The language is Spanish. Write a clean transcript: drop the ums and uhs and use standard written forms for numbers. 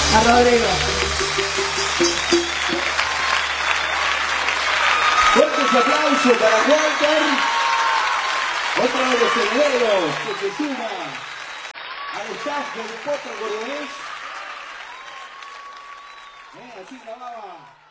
A Rodrigo. Fuertes aplausos para Walter, otro de los herederos que se suma al staff del Potro Cordobés. Así grababa